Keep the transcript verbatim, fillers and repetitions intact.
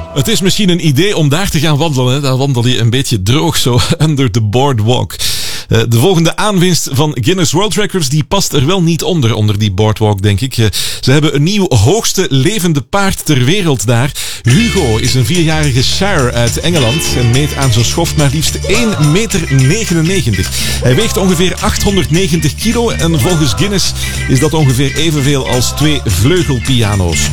Het is misschien een idee om daar te gaan wandelen. Hè? Dan wandel je een beetje droog zo under the boardwalk. Uh, de volgende aanwinst van Guinness World Records die past er wel niet onder, onder die boardwalk, denk ik. Uh, ze hebben een nieuw hoogste levende paard ter wereld daar. Hugo is een vierjarige Shire uit Engeland en meet aan zijn schoft maar liefst één komma negenennegentig meter. Hij weegt ongeveer achthonderdnegentig kilo en volgens Guinness is dat ongeveer evenveel als twee vleugelpiano's.